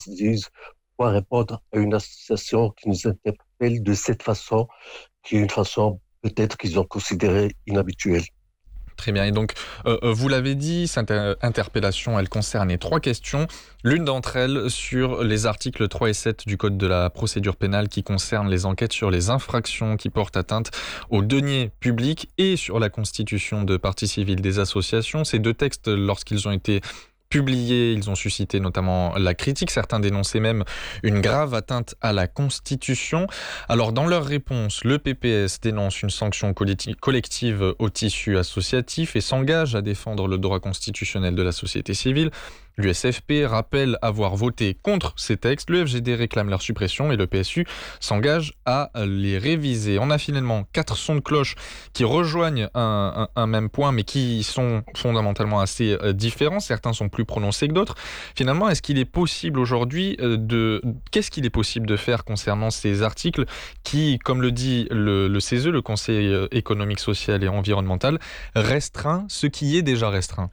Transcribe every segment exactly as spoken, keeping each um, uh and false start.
disent quoi répondre à une association qui nous interpelle de cette façon, qui est une façon peut-être qu'ils ont considérée inhabituelle. Très bien. Et donc, euh, euh, vous l'avez dit, cette inter- interpellation, elle concernait trois questions. L'une d'entre elles sur les articles trois et sept du Code de la procédure pénale qui concernent les enquêtes sur les infractions qui portent atteinte aux deniers publics et sur la constitution de partie civile des associations. Ces deux textes, lorsqu'ils ont été publiés, ils ont suscité notamment la critique. Certains dénonçaient même une grave atteinte à la Constitution. Alors, dans leur réponse, le P P S dénonce une sanction collective au tissu associatif et s'engage à défendre le droit constitutionnel de la société civile. L'U S F P rappelle avoir voté contre ces textes. Le F G D réclame leur suppression et le P S U s'engage à les réviser. On a finalement quatre sons de cloche qui rejoignent un, un, un même point, mais qui sont fondamentalement assez euh, différents. Certains sont plus prononcés que d'autres. Finalement, est-ce qu'il est possible aujourd'hui euh, de... Qu'est-ce qu'il est possible de faire concernant ces articles qui, comme le dit le, le C E S E, le Conseil économique, social et environnemental, restreint ce qui est déjà restreint?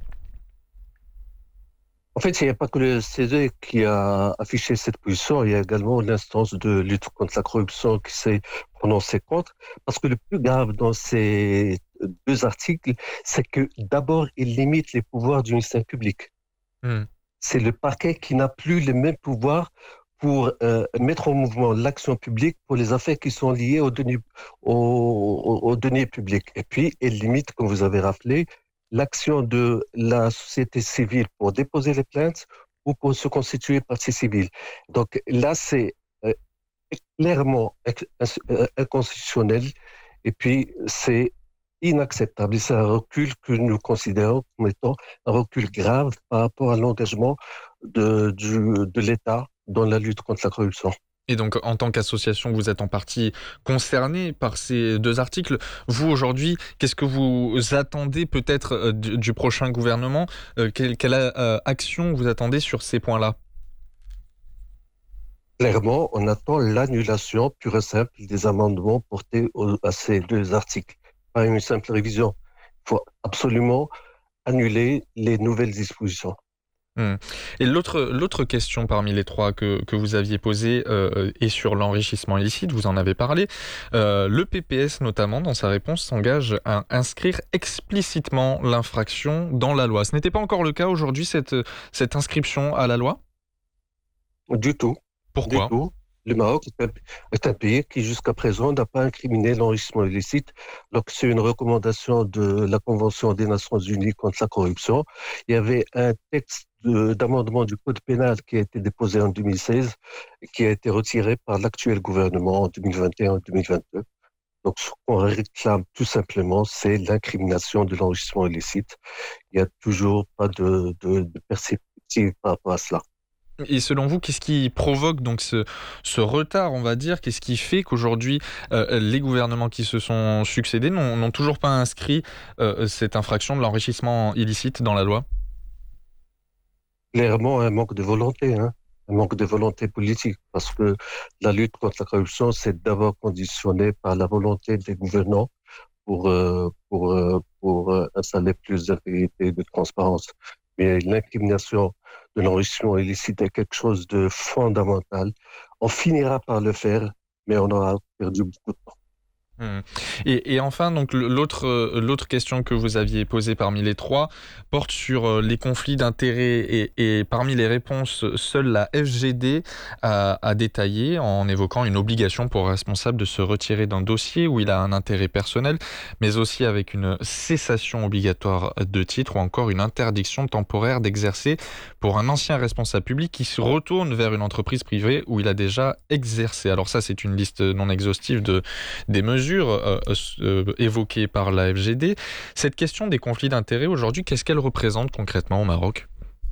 En fait, il n'y a pas que le C E S E qui a affiché cette position, il y a également l'instance de lutte contre la corruption qui s'est prononcée contre, parce que le plus grave dans ces deux articles, c'est que d'abord, ils limitent les pouvoirs du ministère public. Mmh. C'est le parquet qui n'a plus les mêmes pouvoirs pour euh, mettre en mouvement l'action publique pour les affaires qui sont liées aux deniers, aux, aux, aux deniers publics. Et puis, il limite, comme vous avez rappelé, l'action de la société civile pour déposer les plaintes ou pour se constituer partie civile. Donc là, c'est euh, clairement euh, inconstitutionnel et puis c'est inacceptable. Et c'est un recul que nous considérons comme étant un recul grave par rapport à l'engagement de, du, de l'État dans la lutte contre la corruption. Et donc, en tant qu'association, vous êtes en partie concerné par ces deux articles. Vous, aujourd'hui, qu'est-ce que vous attendez peut-être euh, du, du prochain gouvernement? euh, Quelle, quelle euh, action vous attendez sur ces points-là? Clairement, on attend l'annulation pure et simple des amendements portés au, à ces deux articles. Pas une simple révision. Il faut absolument annuler les nouvelles dispositions. Mmh. Et l'autre, l'autre question parmi les trois que, que vous aviez posée euh, est sur l'enrichissement illicite, vous en avez parlé. Euh, le P P S, notamment, dans sa réponse, s'engage à inscrire explicitement l'infraction dans la loi. Ce n'était pas encore le cas aujourd'hui, cette, cette inscription à la loi? Du tout, du Pourquoi? tout. Le Maroc est un, est un pays qui, jusqu'à présent, n'a pas incriminé l'enrichissement illicite. Donc, c'est une recommandation de la Convention des Nations Unies contre la corruption. Il y avait un texte de, d'amendement du Code pénal qui a été déposé en deux mille seize et qui a été retiré par l'actuel gouvernement en deux mille vingt et un deux mille vingt-deux. Donc, ce qu'on réclame tout simplement, c'est l'incrimination de l'enrichissement illicite. Il n'y a toujours pas de, de, de perspective par rapport à cela. Et selon vous, qu'est-ce qui provoque donc ce, ce retard, on va dire? Qu'est-ce qui fait qu'aujourd'hui, euh, les gouvernements qui se sont succédés n'ont, n'ont toujours pas inscrit euh, cette infraction de l'enrichissement illicite dans la loi? Clairement, un manque de volonté, hein, un manque de volonté politique, parce que la lutte contre la corruption, c'est d'abord conditionné par la volonté des gouvernants pour, euh, pour, euh, pour euh, installer plus d'intégrité et de transparence. Mais l'incrimination de l'enrichissement illicite est quelque chose de fondamental. On finira par le faire, mais on aura perdu beaucoup de temps. Mmh. Et, et enfin, donc l'autre euh, l'autre question que vous aviez posée parmi les trois porte sur euh, les conflits d'intérêts et, et parmi les réponses, seule la F G D a, a détaillé en évoquant une obligation pour un responsable de se retirer d'un dossier où il a un intérêt personnel, mais aussi avec une cessation obligatoire de titre ou encore une interdiction temporaire d'exercer pour un ancien responsable public qui se retourne vers une entreprise privée où il a déjà exercé. Alors ça, c'est une liste non exhaustive de des mesures euh, euh, évoquées par la F G D. Cette question des conflits d'intérêts aujourd'hui, qu'est-ce qu'elle représente concrètement au Maroc?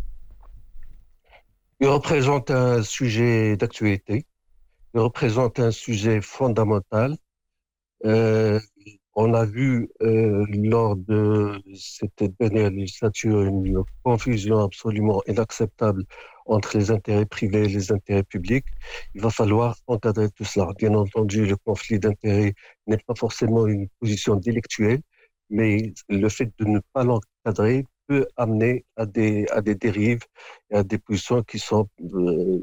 Il représente un sujet d'actualité, il représente un sujet fondamental. Euh, on a vu euh, lors de cette dernière législature une confusion absolument inacceptable entre les intérêts privés et les intérêts publics. Il va falloir encadrer tout cela. Bien entendu, le conflit d'intérêts n'est pas forcément une position délictuelle, mais le fait de ne pas l'encadrer peut amener à des, à des dérives et à des positions qui sont euh,